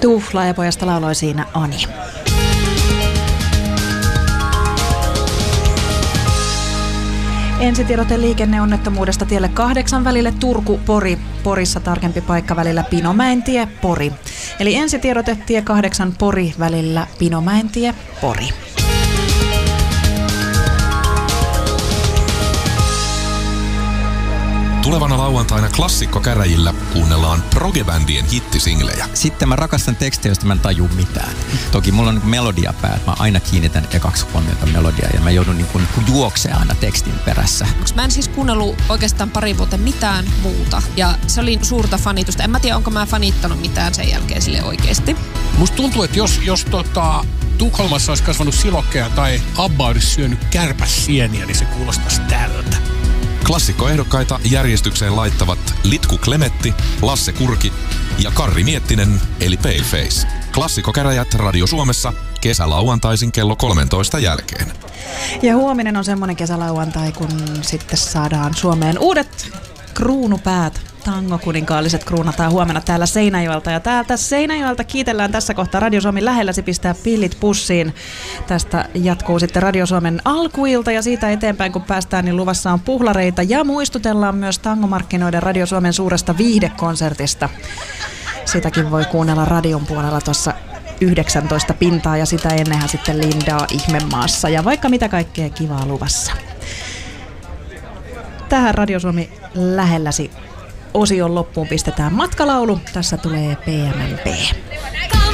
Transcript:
Tuuflaajapojasta lauloi siinä Ani. Ensitiedote liikenneonnettomuudesta tielle 8 välille Turku-Pori. Porissa tarkempi paikka välillä Pinomäentie, Pori. Eli ensitiedote tie 8 Pori välillä Pinomäentie, Pori. Tulevana lauantaina klassikkokäräjillä kuunnellaan progebändien hittisinglejä. Sitten mä rakastan tekstejä, joista mä en taju mitään. Toki mulla on melodia pää, mä aina kiinnitän ekaksi huomiota melodiaa ja mä joudun juoksemaan aina tekstin perässä. Mä en siis kuunnellut oikeastaan pari vuotta mitään muuta ja se oli suurta fanitusta. En mä tiedä, onko mä fanittanut mitään sen jälkeen sille oikeesti. Musta tuntuu, että jos Tukholmassa olisi kasvanut silokkeja tai Abba olisi syönyt kärpäsieniä, niin se kuulostaisi tältä. Klassikkoehdokkaita järjestykseen laittavat Litku Klemetti, Lasse Kurki ja Karri Miettinen eli Paleface. Klassikkokäräjät Radio Suomessa kesälauantaisin kello 13 jälkeen. Ja huominen on semmoinen kesälauantai, kun sitten saadaan Suomeen uudet kruunupäät. Tangokuninkaalliset kruunataan huomenna täällä Seinäjoelta. Ja täältä Seinäjoelta kiitellään tässä kohtaa Radio Suomen lähelläsi pistää pillit pussiin. Tästä jatkuu sitten Radio Suomen alkuilta ja siitä eteenpäin kun päästään, niin luvassa on puhlareita. Ja muistutellaan myös tangomarkkinoiden Radio Suomen suuresta viihdekonsertista. Sitäkin voi kuunnella radion puolella tuossa 19 pintaa ja sitä ennenhän sitten Lindaa Ihmemaassa. Ja vaikka mitä kaikkea kivaa luvassa. Tähän Radio Suomi lähelläsi osion loppuun pistetään matkalaulu. Tässä tulee PMMP.